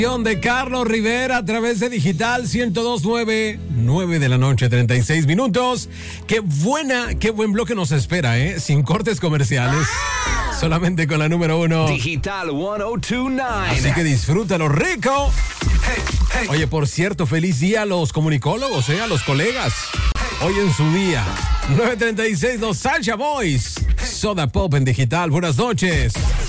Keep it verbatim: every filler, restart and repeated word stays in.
De Carlos Rivera a través de Digital ciento dos punto nueve, nueve de la noche, treinta y seis minutos. Qué buena, qué buen bloque nos espera, ¿eh? Sin cortes comerciales, ¡ah! Solamente con la número uno. Digital ciento dos punto nueve. Así que disfrútalo, rico. Hey, hey. Oye, por cierto, feliz día a los comunicólogos, ¿eh? A los colegas. Hoy en su día. nueve treinta y seis, los Salsa Boys. Soda Pop en Digital. Buenas noches.